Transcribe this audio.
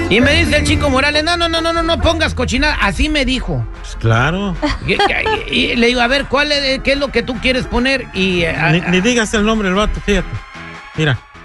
Y me dice el Chico Morales, no pongas cochinada. Así me dijo. Pues claro. Y le digo, a ver, ¿qué es lo que tú quieres poner? Y ni digas el nombre del vato, fíjate. Mira.